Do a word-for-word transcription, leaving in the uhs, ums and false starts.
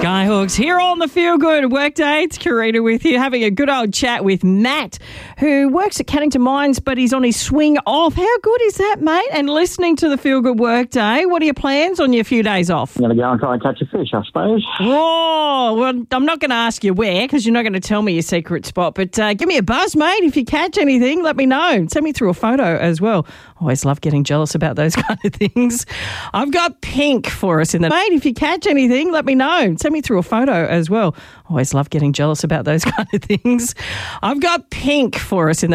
Skyhawks here on the Feel Good Workday. It's Karina with you, having a good old chat with Matt, who works at Cannington Mines, but he's on his swing off. How good is that, mate? And listening to the Feel Good Workday, what are your plans on your few days off? I'm going to go and try and catch a fish, I suppose. Oh, well, I'm not going to ask you where because you're not going to tell me your secret spot, but uh, give me a buzz, mate. If you catch anything, let me know. Send me through a photo as well. Always love getting jealous about those kind of things. I've got pink for us in the... Mate, if you catch anything, let me know. Send me through a photo as well. Always love getting jealous about those kind of things. I've got pink for us in the...